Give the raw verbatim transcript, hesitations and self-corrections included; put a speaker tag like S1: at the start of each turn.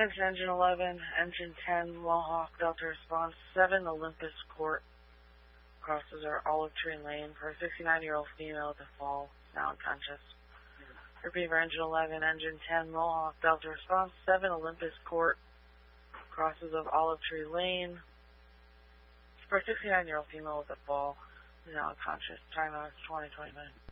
S1: Attention Engine eleven, Engine ten, Mohawk, Delta Response seven, Olympus Court. Crosses are Olive Tree Lane for a sixty-nine-year-old female at the fall, now unconscious. Repeat for Engine eleven, Engine ten, Mohawk, Delta Response seven, Olympus Court. Crosses of Olive Tree Lane for a sixty-nine-year-old female at the fall, now unconscious. Time is twenty twenty-nine.